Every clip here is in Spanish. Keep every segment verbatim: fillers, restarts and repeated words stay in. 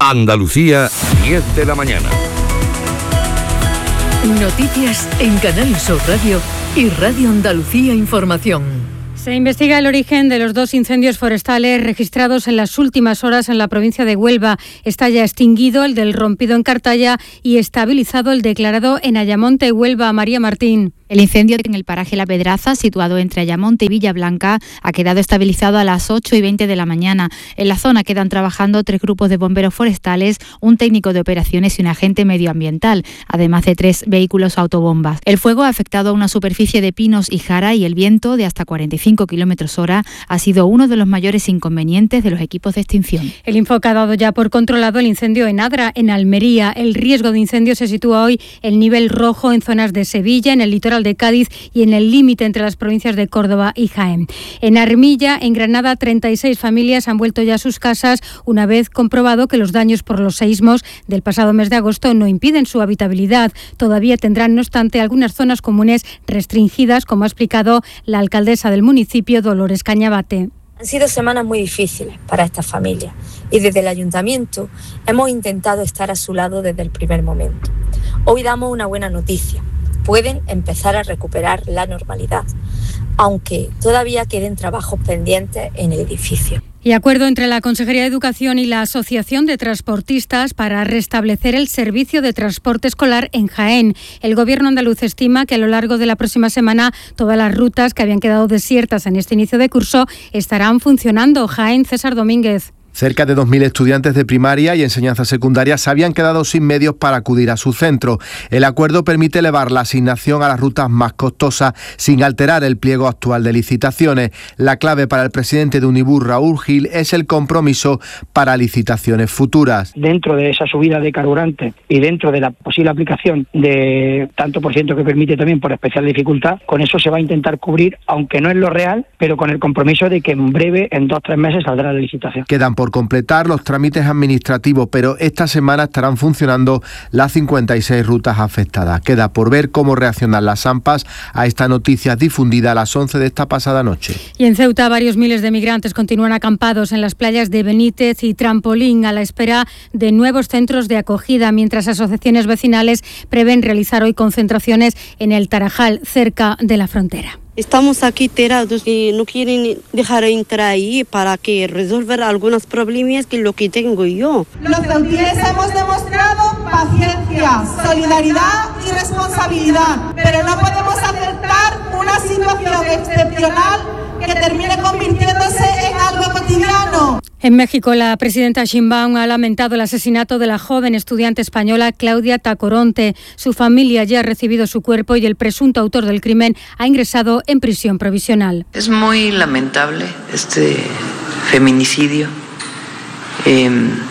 Andalucía, diez de la mañana. Noticias en Canal Sur Radio y Radio Andalucía Información. Se investiga el origen de los dos incendios forestales registrados en las últimas horas en la provincia de Huelva. Está ya extinguido el del Rompido en Cartaya y estabilizado el declarado en Ayamonte, Huelva. María Martín. El incendio en el paraje La Pedraza, situado entre Ayamonte y Villablanca, ha quedado estabilizado a las ocho y veinte de la mañana. En la zona quedan trabajando tres grupos de bomberos forestales, un técnico de operaciones y un agente medioambiental, además de tres vehículos autobombas. El fuego ha afectado a una superficie de pinos y jara y el viento de hasta cuarenta y cinco kilómetros hora ha sido uno de los mayores inconvenientes de los equipos de extinción. El Infoca ha dado ya por controlado el incendio en Adra, en Almería. El riesgo de incendio se sitúa hoy en nivel rojo en zonas de Sevilla, en el litoral de Cádiz y en el límite entre las provincias de Córdoba y Jaén. En Armilla, en Granada, treinta y seis familias han vuelto ya a sus casas una vez comprobado que los daños por los seísmos del pasado mes de agosto no impiden su habitabilidad. Todavía tendrán, no obstante, algunas zonas comunes restringidas, como ha explicado la alcaldesa del municipio, Dolores Cañabate. Han sido semanas muy difíciles para estas familias y desde el ayuntamiento hemos intentado estar a su lado desde el primer momento. Hoy damos una buena noticia. Pueden empezar a recuperar la normalidad, aunque todavía queden trabajos pendientes en el edificio. Y acuerdo entre la Consejería de Educación y la Asociación de Transportistas para restablecer el servicio de transporte escolar en Jaén. El Gobierno andaluz estima que a lo largo de la próxima semana todas las rutas que habían quedado desiertas en este inicio de curso estarán funcionando. Jaén, César Domínguez. Cerca de dos mil estudiantes de primaria y enseñanza secundaria se habían quedado sin medios para acudir a su centro. El acuerdo permite elevar la asignación a las rutas más costosas sin alterar el pliego actual de licitaciones. La clave para el presidente de Unibur, Raúl Gil, es el compromiso para licitaciones futuras. Dentro de esa subida de carburante y dentro de la posible aplicación de tanto por ciento que permite también por especial dificultad, con eso se va a intentar cubrir, aunque no es lo real, pero con el compromiso de que en breve, en dos o tres meses, saldrá la licitación. Quedan por completar los trámites administrativos, pero esta semana estarán funcionando las cincuenta y seis rutas afectadas. Queda por ver cómo reaccionan las AMPAs a esta noticia difundida a las once de esta pasada noche. Y en Ceuta, varios miles de migrantes continúan acampados en las playas de Benítez y Trampolín a la espera de nuevos centros de acogida, mientras asociaciones vecinales prevén realizar hoy concentraciones en el Tarajal, cerca de la frontera. Estamos aquí tirados y no quieren dejar entrar ahí para que resolver algunos problemas que lo que tengo yo. Los ceutines hemos demostrado paciencia, solidaridad y responsabilidad, pero no podemos aceptar una situación excepcional que termine convirtiéndose en algo cotidiano. En México, la presidenta Sheinbaum ha lamentado el asesinato de la joven estudiante española Claudia Tacoronte. Su familia ya ha recibido su cuerpo y el presunto autor del crimen ha ingresado en prisión provisional. Es muy lamentable este feminicidio eh,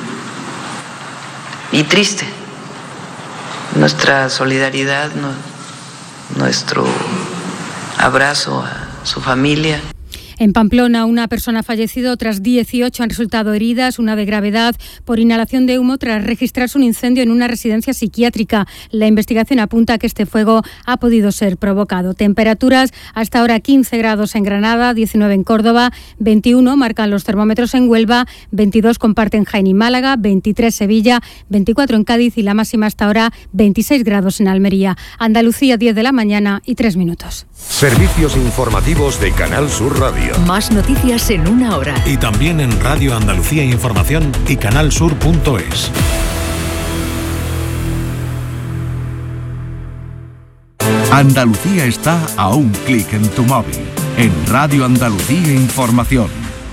y triste. Nuestra solidaridad, no, nuestro abrazo a su familia. En Pamplona, una persona ha fallecido, otras dieciocho han resultado heridas, una de gravedad, por inhalación de humo tras registrarse un incendio en una residencia psiquiátrica. La investigación apunta a que este fuego ha podido ser provocado. Temperaturas hasta ahora quince grados en Granada, diecinueve en Córdoba, veintiuno marcan los termómetros en Huelva, veintidós comparten Jaén y Málaga, veintitrés Sevilla, veinticuatro en Cádiz y la máxima hasta ahora veintiséis grados en Almería. Andalucía, diez de la mañana y tres minutos. Servicios informativos de Canal Sur Radio. Más noticias en una hora. Y también en Radio Andalucía Información y canalsur punto es. Andalucía está a un clic en tu móvil. En Radio Andalucía Información.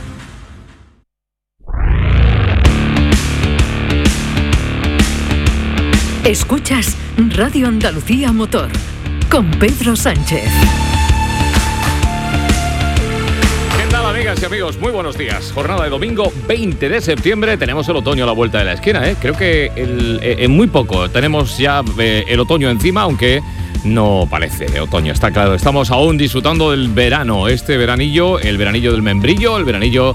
Escuchas Radio Andalucía Motor con Pedro Sánchez. Amigas y amigos, muy buenos días. Jornada de domingo veinte de septiembre. Tenemos el otoño a la vuelta de la esquina, ¿eh? Creo que el, eh, en muy poco tenemos ya eh, el otoño encima, aunque no parece otoño, está claro. Estamos aún disfrutando del verano, este veranillo, el veranillo del membrillo, el veranillo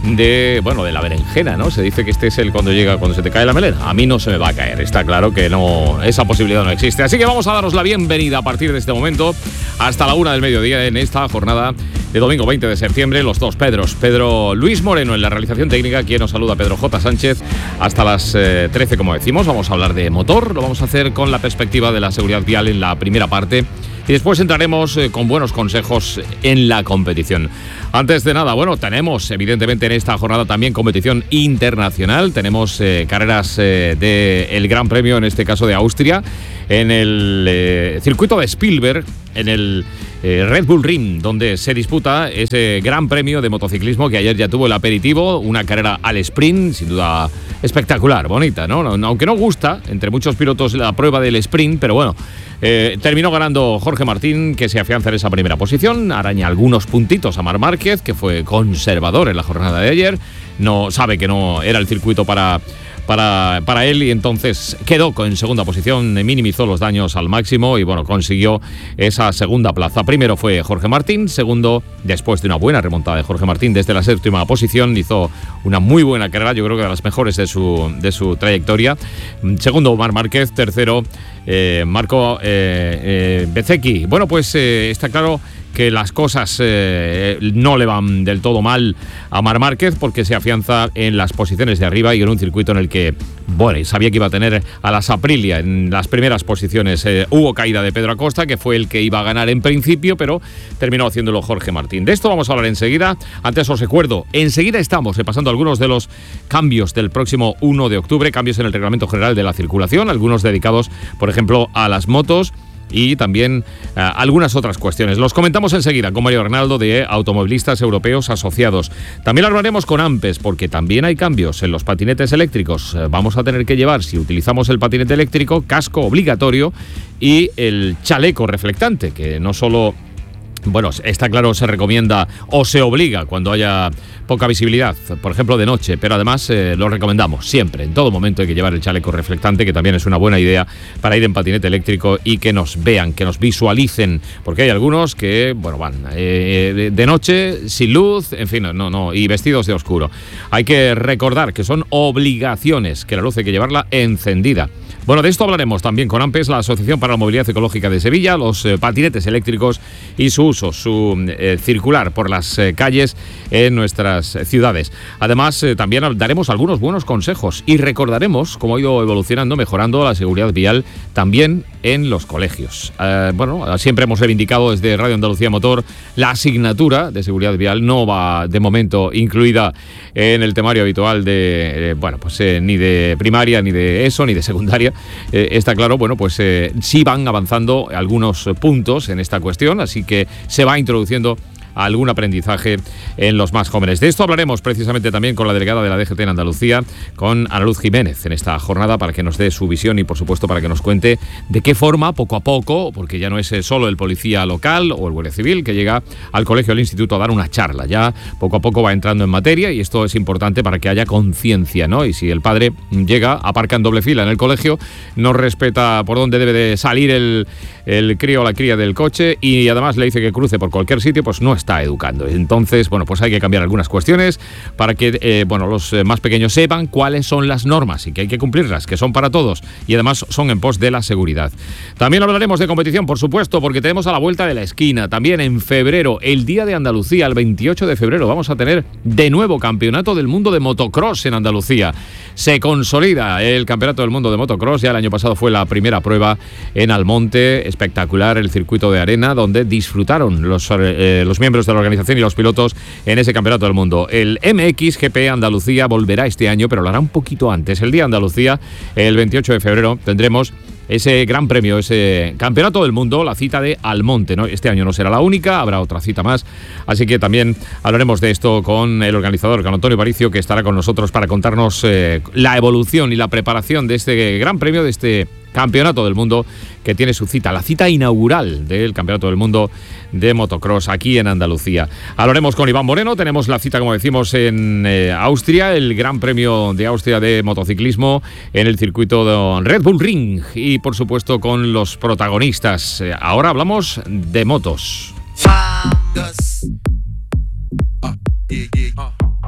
de, bueno, de la berenjena, ¿no? Se dice que este es el cuando llega, cuando se te cae la melena. A mí no se me va a caer, está claro que no, esa posibilidad no existe. Así que vamos a daros la bienvenida a partir de este momento hasta la una del mediodía en esta jornada de domingo veinte de septiembre. Los dos Pedros, Pedro Luis Moreno en la realización técnica, quien nos saluda, Pedro J. Sánchez, hasta las eh, trece, como decimos. Vamos a hablar de motor, lo vamos a hacer con la perspectiva de la seguridad vial en la primera parte. Y después entraremos eh, con buenos consejos en la competición. Antes de nada, bueno, tenemos evidentemente en esta jornada también competición internacional. Tenemos eh, carreras eh, del Gran Premio, en este caso de Austria, en el eh, circuito de Spielberg, en el eh, Red Bull Ring, donde se disputa ese Gran Premio de motociclismo que ayer ya tuvo el aperitivo, una carrera al sprint, sin duda espectacular, bonita, ¿no? Aunque no gusta entre muchos pilotos la prueba del sprint, pero bueno, eh, terminó ganando Jorge Martín, que se afianza en esa primera posición, araña algunos puntitos a Marc Márquez, que fue conservador en la jornada de ayer, no sabe que no era el circuito para... Para, para él, y entonces quedó en segunda posición, minimizó los daños al máximo y bueno, consiguió esa segunda plaza. Primero fue Jorge Martín, segundo, después de una buena remontada de Jorge Martín desde la séptima posición, hizo una muy buena carrera, yo creo que de las mejores de su, de su trayectoria. Segundo, Marc Márquez, tercero, eh, Marco eh, eh, Bezzecchi. Bueno, pues eh, está claro que las cosas eh, no le van del todo mal a Marc Márquez, porque se afianza en las posiciones de arriba y en un circuito en el que, bueno, sabía que iba a tener a las Aprilia en las primeras posiciones. Eh, hubo caída de Pedro Acosta, que fue el que iba a ganar en principio, pero terminó haciéndolo Jorge Martín. De esto vamos a hablar enseguida. Antes os recuerdo, enseguida estamos repasando algunos de los cambios del próximo uno de octubre, cambios en el Reglamento General de la Circulación, algunos dedicados, por ejemplo, a las motos, y también uh, algunas otras cuestiones. Los comentamos enseguida con Mario Arnaldo de Automovilistas Europeos Asociados. También hablaremos con AMPES, porque también hay cambios en los patinetes eléctricos. Uh, vamos a tener que llevar, si utilizamos el patinete eléctrico, casco obligatorio y el chaleco reflectante, que no solo... Bueno, está claro, se recomienda o se obliga cuando haya poca visibilidad, por ejemplo de noche, pero además eh, lo recomendamos siempre, en todo momento hay que llevar el chaleco reflectante, que también es una buena idea para ir en patinete eléctrico y que nos vean, que nos visualicen, porque hay algunos que, bueno, van eh, de noche, sin luz, en fin, no, no, y vestidos de oscuro. Hay que recordar que son obligaciones, que la luz hay que llevarla encendida. Bueno, de esto hablaremos también con AMPES, la Asociación para la Movilidad Ecológica de Sevilla, los eh, patinetes eléctricos y su uso, su eh, circular por las eh, calles en nuestras ciudades. Además, eh, también daremos algunos buenos consejos y recordaremos cómo ha ido evolucionando, mejorando la seguridad vial también en los colegios. Eh, bueno, siempre hemos reivindicado desde Radio Andalucía Motor la asignatura de seguridad vial, no va de momento incluida en el temario habitual de, eh, bueno, pues eh, ni de primaria, ni de ESO, ni de secundaria. Eh, está claro, bueno, pues eh, sí van avanzando algunos puntos en esta cuestión, así que se va introduciendo algún aprendizaje en los más jóvenes. De esto hablaremos precisamente también con la delegada de la D G T en Andalucía, con Ana Luz Jiménez, en esta jornada, para que nos dé su visión y, por supuesto, para que nos cuente de qué forma, poco a poco, porque ya no es solo el policía local o el guardia civil que llega al colegio o al instituto a dar una charla, ya poco a poco va entrando en materia, y esto es importante para que haya conciencia, ¿no? Y si el padre llega, aparca en doble fila en el colegio, no respeta por dónde debe de salir el, el crío o la cría del coche, y además le dice que cruce por cualquier sitio, pues no está educando. Entonces, bueno, pues hay que cambiar algunas cuestiones para que, eh, bueno, los más pequeños sepan cuáles son las normas y que hay que cumplirlas, que son para todos y además son en pos de la seguridad. También hablaremos de competición, por supuesto, porque tenemos a la vuelta de la esquina, también en febrero, el Día de Andalucía, el veintiocho de febrero, vamos a tener de nuevo Campeonato del Mundo de Motocross en Andalucía. Se consolida el Campeonato del Mundo de Motocross, ya el año pasado fue la primera prueba en Almonte, espectacular el circuito de arena, donde disfrutaron los, eh, los miembros de la organización y los pilotos en ese Campeonato del Mundo. El M X G P Andalucía volverá este año, pero lo hará un poquito antes. El Día de Andalucía, el veintiocho de febrero, tendremos ese gran premio, ese Campeonato del Mundo, la cita de Almonte, ¿no? Este año no será la única, habrá otra cita más, así que también hablaremos de esto con el organizador, con Antonio Paricio, que estará con nosotros para contarnos eh, la evolución y la preparación de este gran premio, de este Campeonato del Mundo, que tiene su cita, la cita inaugural del Campeonato del Mundo de Motocross aquí en Andalucía. Hablaremos con Iván Moreno, tenemos la cita, como decimos, en eh, Austria, el Gran Premio de Austria de motociclismo en el circuito de Red Bull Ring, y por supuesto con los protagonistas. Eh, ahora hablamos de motos.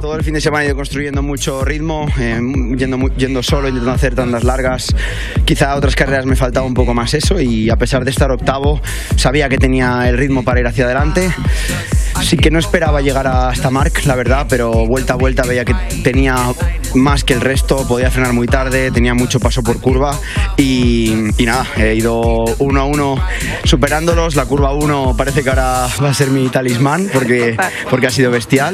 Todo el fin de semana he ido construyendo mucho ritmo, eh, yendo, yendo solo, intentando hacer tandas largas. Quizá a otras carreras me faltaba un poco más eso y a pesar de estar octavo, sabía que tenía el ritmo para ir hacia adelante. Sí que no esperaba llegar hasta Marc, la verdad, pero vuelta a vuelta veía que tenía más que el resto, podía frenar muy tarde, tenía mucho paso por curva y, y nada, he ido uno a uno superándolos. La curva uno parece que ahora va a ser mi talismán porque, porque ha sido bestial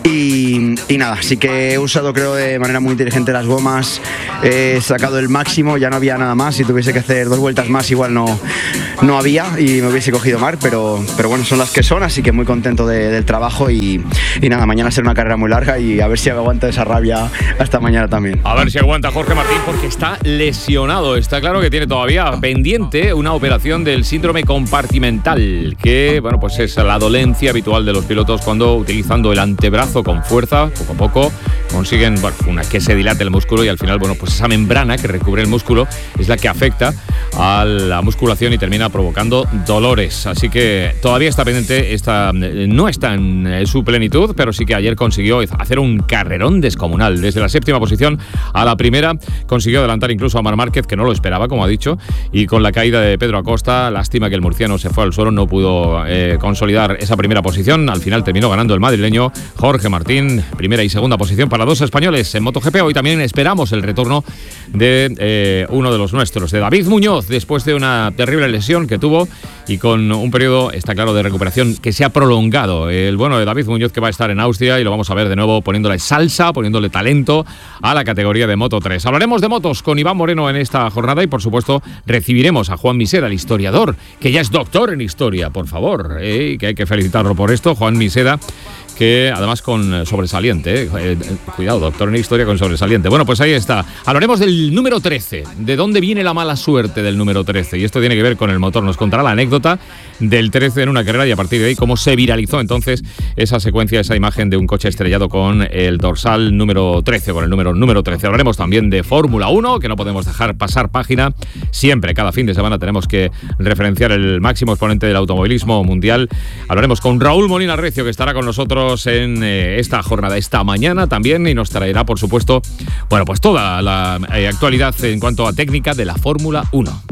y, y nada, sí que he usado creo de manera muy inteligente las gomas, he sacado el máximo, ya no había nada más, si tuviese que hacer dos vueltas más igual no, no había y me hubiese cogido Marc, pero, pero bueno, son las que son, así que muy contento de De, del trabajo y, y nada, mañana será una carrera muy larga y a ver si aguanta esa rabia hasta mañana también. A ver si aguanta Jorge Martín porque está lesionado, está claro que tiene todavía pendiente una operación del síndrome compartimental, que bueno, pues es la dolencia habitual de los pilotos cuando utilizando el antebrazo con fuerza, poco a poco consiguen bueno, una, que se dilate el músculo y al final bueno, pues esa membrana que recubre el músculo es la que afecta a la musculación y termina provocando dolores, así que todavía está pendiente esta no está en su plenitud, pero sí que ayer consiguió hacer un carrerón descomunal. Desde la séptima posición a la primera consiguió adelantar incluso a Marc Márquez, que no lo esperaba, como ha dicho, y con la caída de Pedro Acosta, lástima que el murciano se fue al suelo, no pudo eh, consolidar esa primera posición. Al final terminó ganando el madrileño Jorge Martín, primera y segunda posición para dos españoles en MotoGP. Hoy también esperamos el retorno de eh, uno de los nuestros, de David Muñoz, después de una terrible lesión que tuvo y con un periodo, está claro, de recuperación que se ha prolongado. El bueno de David Muñoz, que va a estar en Austria y lo vamos a ver de nuevo poniéndole salsa, poniéndole talento a la categoría de Moto tres. Hablaremos de motos con Iván Moreno en esta jornada y por supuesto recibiremos a Juan Miseda, el historiador, que ya es doctor en historia, por favor, ¿eh? Que hay que felicitarlo por esto. Juan Miseda, que además con sobresaliente, ¿eh? Eh, cuidado, doctor en historia con sobresaliente. Bueno, pues ahí está. Hablaremos del número trece, de dónde viene la mala suerte del número trece, y esto tiene que ver con el motor. Nos contará la anécdota del trece en una carrera y a partir de ahí cómo se viralizó entonces esa secuencia, esa imagen de un coche estrellado con el dorsal número trece, con el número número trece. Hablaremos también de Fórmula uno, que no podemos dejar pasar página. Siempre, cada fin de semana tenemos que referenciar el máximo exponente del automovilismo mundial. Hablaremos con Raúl Molina Recio, que estará con nosotros en eh, esta jornada, esta mañana también, y nos traerá, por supuesto, bueno, pues toda la eh, actualidad en cuanto a técnica de la Fórmula uno.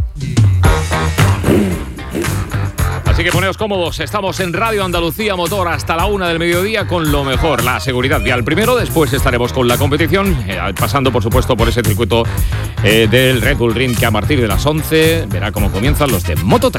Así que poneos cómodos, estamos en Radio Andalucía Motor hasta la una del mediodía con lo mejor, la seguridad vial primero, después estaremos con la competición, eh, pasando por supuesto por ese circuito eh, del Red Bull Ring, que a partir de las once verá cómo comienzan los de Moto tres.